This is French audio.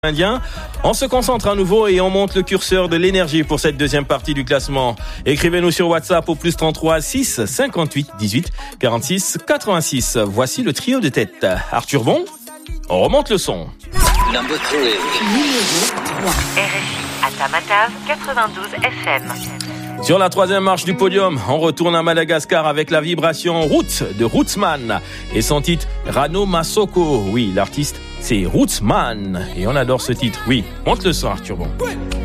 Indien. On se concentre à nouveau et on monte le curseur de l'énergie pour cette deuxième partie du classement. Écrivez-nous sur WhatsApp au +33 6 58 18 46 86. Voici le trio de tête. Arthur Bon, on remonte le son. Numéro 3. RFI à Tamatave 92 FM. Sur la troisième marche du podium, on retourne à Madagascar avec la vibration Roots de Rootsman et son titre Rano Masoko. Oui, l'artiste, c'est Rootsman et on adore ce titre. Oui, monte le son, Arthur Bon.